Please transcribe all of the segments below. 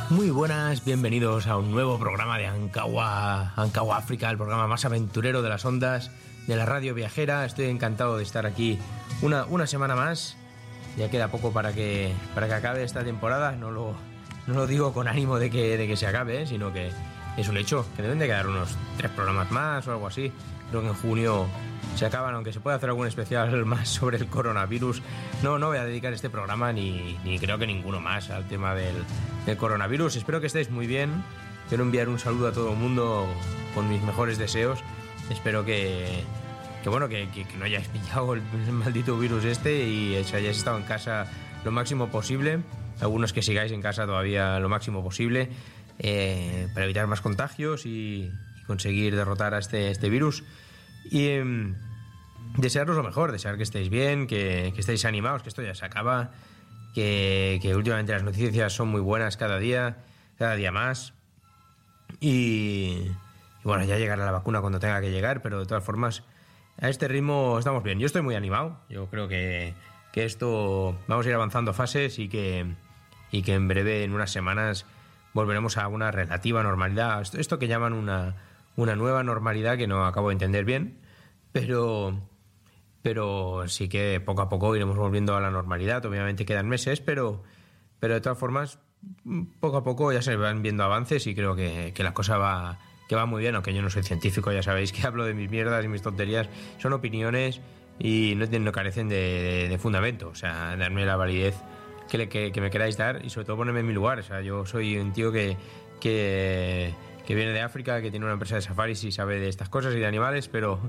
Muy buenas, bienvenidos a un nuevo programa de Ankawa África, el programa más aventurero de las ondas de la radio viajera. Estoy encantado de estar aquí una semana más. Ya queda poco para que acabe esta temporada. No lo digo con ánimo de que se acabe, sino que es un hecho, que deben de quedar unos 3 programas más o algo así. Creo que en junio se acaban, aunque se puede hacer algún especial más sobre el coronavirus. No voy a dedicar este programa ni creo que ninguno más al tema del coronavirus. Espero que estéis muy bien. Quiero enviar un saludo a todo el mundo con mis mejores deseos. Espero que no hayáis pillado el maldito virus este y hayáis estado en casa lo máximo posible. Algunos que sigáis en casa todavía lo máximo posible para evitar más contagios y conseguir derrotar a este virus. Y desearos lo mejor, desear que estéis bien, que estéis animados, que esto ya se acaba, que últimamente las noticias son muy buenas cada día más. Y bueno, ya llegará la vacuna cuando tenga que llegar, pero de todas formas, a este ritmo estamos bien. Yo estoy muy animado. Yo creo que esto vamos a ir avanzando fases y que en breve, en unas semanas, volveremos a una relativa normalidad. Esto que llaman una nueva normalidad, que no acabo de entender bien, pero sí que poco a poco iremos volviendo a la normalidad. Obviamente quedan meses, pero de todas formas, poco a poco ya se van viendo avances y creo que la cosa va muy bien, aunque yo no soy científico. Ya sabéis que hablo de mis mierdas y mis tonterías, son opiniones y no carecen de fundamento. O sea, darme la validez que me queráis dar y sobre todo ponerme en mi lugar. O sea, yo soy un tío que viene de África, que tiene una empresa de safaris y sabe de estas cosas y de animales, pero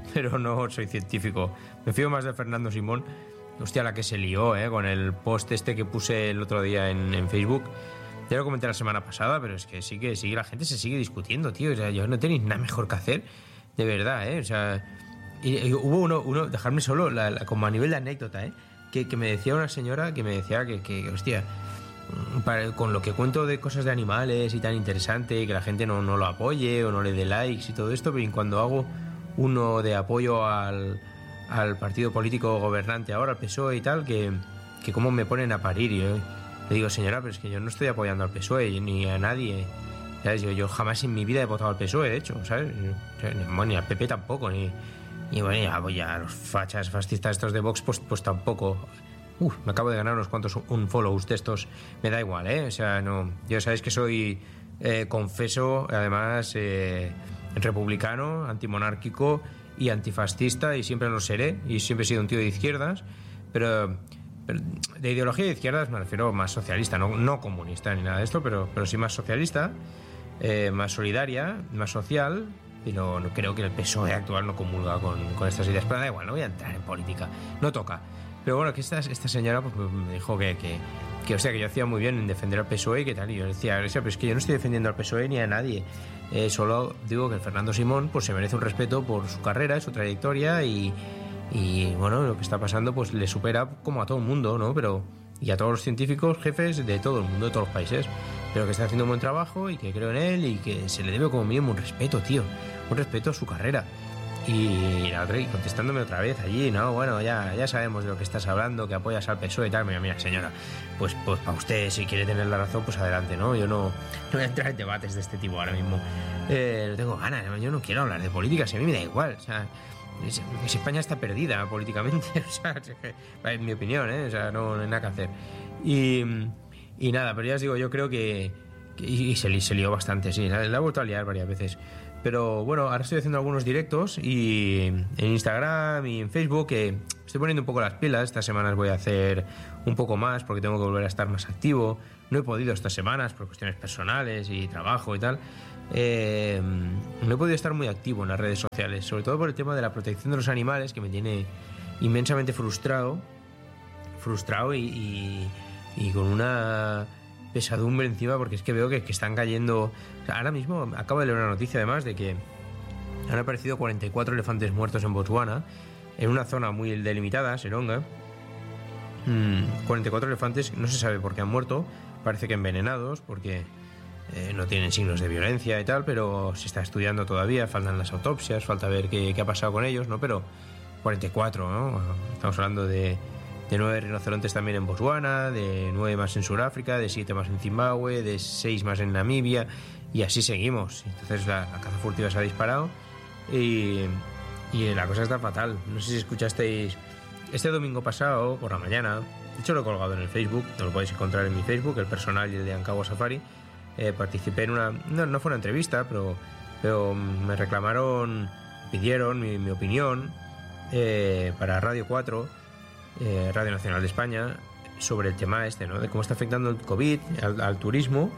no soy científico. Me fío más de Fernando Simón. Hostia, la que se lió con el post este que puse el otro día en Facebook. Ya lo comenté la semana pasada, pero es que sí, la gente se sigue discutiendo, tío. O sea, yo no tenéis nada mejor que hacer, de verdad, O sea, y hubo uno, dejarme solo, como a nivel de anécdota, que me decía una señora que me decía que hostia, con lo que cuento de cosas de animales y tan interesante, que la gente no lo apoye o no le dé likes y todo esto, pero cuando hago uno de apoyo al partido político gobernante ahora, al PSOE y tal, que cómo me ponen a parir. Y yo le digo, señora, pero es que yo no estoy apoyando al PSOE ni a nadie, ¿sabes? Yo jamás en mi vida he votado al PSOE, de hecho, ¿sabes? Ni al PP tampoco, ni bueno, ya los fascistas estos de Vox, pues tampoco. Me acabo de ganar unos cuantos unfollows de estos. Me da igual, O sea, no. Yo sabéis que soy confeso, además, republicano, antimonárquico y antifascista, y siempre lo seré, y siempre he sido un tío de izquierdas, pero de ideología de izquierdas me refiero más socialista, no comunista ni nada de esto, pero sí más socialista, más solidaria, más social. Pero no creo que el PSOE actual no comulga con estas ideas. Pero da igual, no voy a entrar en política, no toca. Pero bueno, que esta señora pues me dijo que hostia, que yo hacía muy bien en defender al PSOE y que tal. Y yo decía, pero es que yo no estoy defendiendo al PSOE ni a nadie. Solo digo que el Fernando Simón pues se merece un respeto por su carrera y su trayectoria y bueno, lo que está pasando pues le supera como a todo el mundo, ¿no? Y a todos los científicos, jefes de todo el mundo, de todos los países. Pero que está haciendo un buen trabajo y que creo en él y que se le debe como mínimo un respeto, tío. Un respeto a su carrera. Y la otra, y contestándome otra vez allí, no, bueno, ya sabemos de lo que estás hablando, que apoyas al PSOE y tal. Mira, señora, pues para usted, si quiere tener la razón, pues adelante, ¿no? Yo no voy a entrar en debates de este tipo ahora mismo. No tengo ganas, yo no quiero hablar de política, si a mí me da igual, o sea, si España está perdida políticamente, o sea, en mi opinión, o sea, no hay nada que hacer. Y nada, pero ya os digo, yo creo que se lió bastante, sí, la he vuelto a liar varias veces. Pero bueno, ahora estoy haciendo algunos directos y en Instagram y en Facebook, que estoy poniendo un poco las pilas. Estas semanas voy a hacer un poco más porque tengo que volver a estar más activo. No he podido estas semanas por cuestiones personales y trabajo y tal. No he podido estar muy activo en las redes sociales, sobre todo por el tema de la protección de los animales, que me tiene inmensamente frustrado y con una pesadumbre encima, porque es que veo que están cayendo. O sea, ahora mismo acabo de leer una noticia además de que han aparecido 44 elefantes muertos en Botswana, en una zona muy delimitada, Seronga. 44 elefantes, no se sabe por qué han muerto, parece que envenenados, porque no tienen signos de violencia y tal, pero se está estudiando todavía, faltan las autopsias, falta ver qué ha pasado con ellos, ¿no? Pero 44, ¿no? Estamos hablando de de 9 rinocerontes también en Botswana, de 9 más en Sudáfrica, de 7 más en Zimbabue, de 6 más en Namibia, y así seguimos. Entonces la caza furtiva se ha disparado y la cosa está fatal. No sé si escuchasteis este domingo pasado por la mañana, de hecho lo he colgado en el Facebook, no lo podéis encontrar en mi Facebook, el personal y el de Ankawa Safari. Participé en no fue una entrevista, pero me reclamaron, pidieron mi opinión para Radio 4, Radio Nacional de España, sobre el tema este, ¿no? De cómo está afectando el COVID al turismo,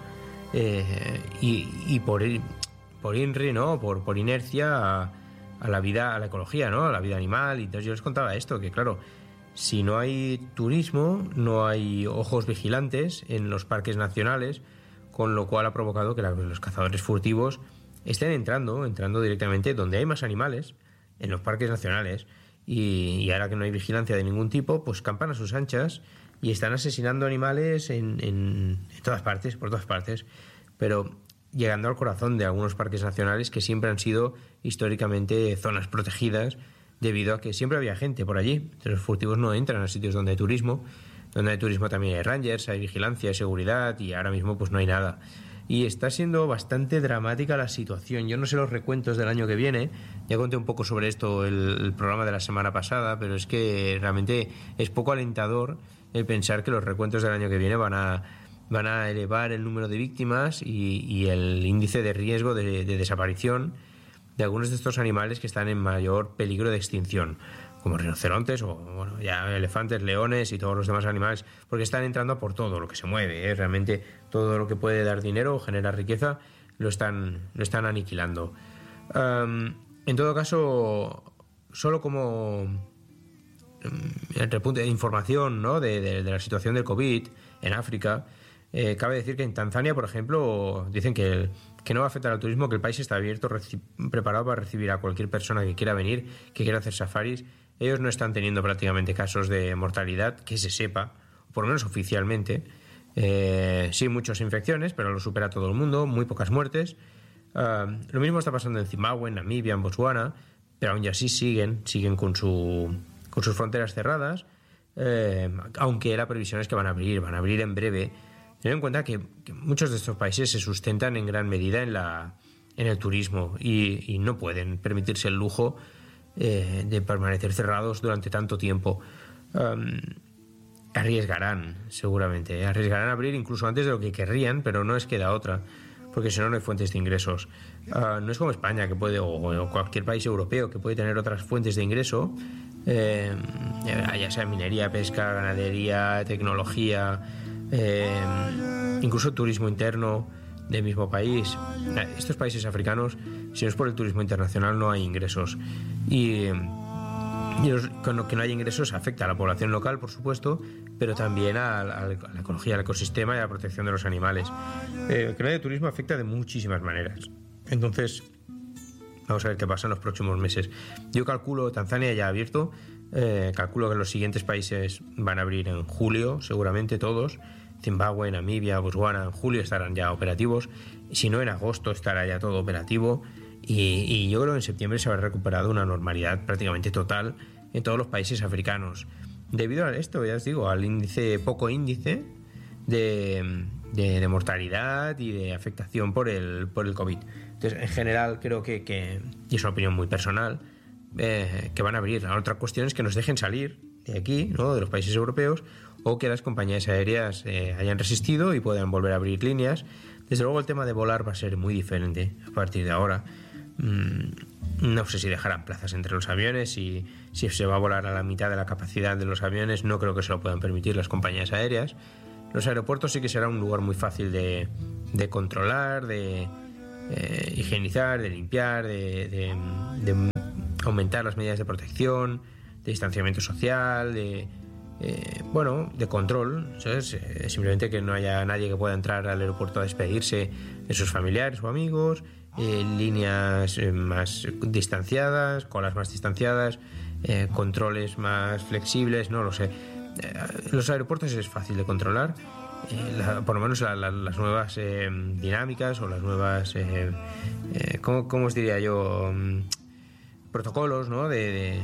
y por INRI, ¿no? Por inercia a la vida, a la ecología, ¿no? A la vida animal. Y entonces yo les contaba esto, que claro, si no hay turismo, no hay ojos vigilantes en los parques nacionales, con lo cual ha provocado que los cazadores furtivos estén entrando directamente donde hay más animales, en los parques nacionales, y ahora que no hay vigilancia de ningún tipo, pues campan a sus anchas y están asesinando animales en todas partes, por todas partes, pero llegando al corazón de algunos parques nacionales que siempre han sido históricamente zonas protegidas, debido a que siempre había gente por allí. Los furtivos no entran a sitios donde hay turismo. Donde hay turismo también hay rangers, hay vigilancia, hay seguridad, y ahora mismo pues no hay nada. Y está siendo bastante dramática la situación. Yo no sé los recuentos del año que viene, ya conté un poco sobre esto el programa de la semana pasada, pero es que realmente es poco alentador el pensar que los recuentos del año que viene van a elevar el número de víctimas y el índice de riesgo de desaparición de algunos de estos animales que están en mayor peligro de extinción, como rinocerontes o bueno, ya elefantes, leones y todos los demás animales, porque están entrando a por todo lo que se mueve, ¿eh? Realmente todo lo que puede dar dinero o generar riqueza lo están aniquilando. En todo caso, solo como el repunte de información, ¿no? de la situación del COVID en África, cabe decir que en Tanzania, por ejemplo, dicen que no va a afectar al turismo, que el país está abierto, preparado para recibir a cualquier persona que quiera venir, que quiera hacer safaris. Ellos no están teniendo prácticamente casos de mortalidad, que se sepa, por lo menos oficialmente. Sí, muchas infecciones, pero lo supera todo el mundo, muy pocas muertes. Lo mismo está pasando en Zimbabue, en Namibia, en Botswana, pero aún así siguen con sus fronteras cerradas, aunque la previsión es que van a abrir en breve. Ten en cuenta que muchos de estos países se sustentan en gran medida en el turismo y no pueden permitirse el lujo de permanecer cerrados durante tanto tiempo. Arriesgarán, seguramente. Arriesgarán a abrir incluso antes de lo que querrían, pero no les queda otra, porque si no, no hay fuentes de ingresos. No es como España, que puede, o cualquier país europeo, que puede tener otras fuentes de ingreso, ya sea minería, pesca, ganadería, tecnología, incluso turismo interno del mismo país. Estos países africanos, si no es por el turismo internacional, no hay ingresos. Y con lo que no hay ingresos afecta a la población local, por supuesto, pero también a la ecología, al ecosistema y a la protección de los animales. Que no haya turismo afecta de muchísimas maneras. Entonces, vamos a ver qué pasa en los próximos meses. Yo calculo, Tanzania ya ha abierto, calculo que los siguientes países van a abrir en julio, seguramente todos. Zimbabue, Namibia, Botswana, en julio estarán ya operativos. Si no, en agosto estará ya todo operativo. Y yo creo que en septiembre se habrá recuperado una normalidad prácticamente total en todos los países africanos. Debido a esto, ya os digo, al poco índice de mortalidad y de afectación por el COVID. Entonces, en general, creo que y es una opinión muy personal, que van a abrir. La otra cuestión es que nos dejen salir de aquí, ¿no? De los países europeos, o que las compañías aéreas hayan resistido y puedan volver a abrir líneas. Desde luego el tema de volar va a ser muy diferente a partir de ahora. No sé si dejarán plazas entre los aviones y si se va a volar a la mitad de la capacidad de los aviones. No creo que se lo puedan permitir las compañías aéreas. Los aeropuertos sí que será un lugar muy fácil de controlar, de higienizar, de limpiar, de aumentar las medidas de protección, de distanciamiento social, de control, ¿sabes? Simplemente que no haya nadie que pueda entrar al aeropuerto a despedirse de sus familiares o amigos, líneas más distanciadas, colas más distanciadas, controles más flexibles, no lo sé. Los aeropuertos es fácil de controlar, por lo menos las nuevas dinámicas o las nuevas, ¿cómo os diría yo? Protocolos, ¿no? de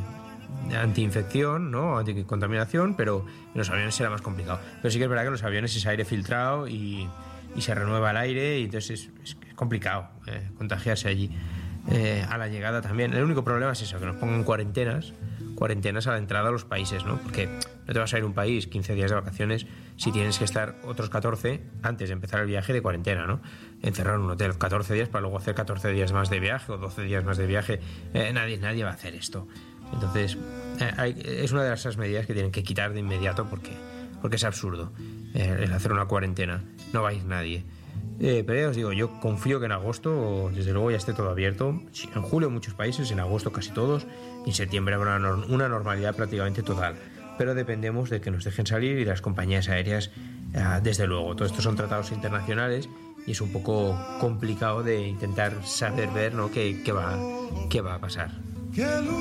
antiinfección, ¿no? Anticontaminación, pero en los aviones será más complicado. Pero sí que es verdad que en los aviones es aire filtrado y se renueva el aire, y entonces es complicado contagiarse allí. A la llegada también. El único problema es eso, que nos pongan cuarentenas a la entrada a los países, ¿no? Porque no te vas a ir a un país 15 días de vacaciones si tienes que estar otros 14 antes de empezar el viaje de cuarentena, ¿no? Encerrar en un hotel 14 días para luego hacer 14 días más de viaje o 12 días más de viaje. Nadie va a hacer esto. Entonces, es una de esas medidas que tienen que quitar de inmediato porque es absurdo el hacer una cuarentena. No va a ir nadie. Pero ya os digo, yo confío que en agosto, desde luego, ya esté todo abierto. En julio muchos países, en agosto casi todos, y en septiembre habrá una normalidad prácticamente total. Pero dependemos de que nos dejen salir, y las compañías aéreas, desde luego. Todos estos son tratados internacionales y es un poco complicado de intentar saber ver, ¿no?, qué va a pasar.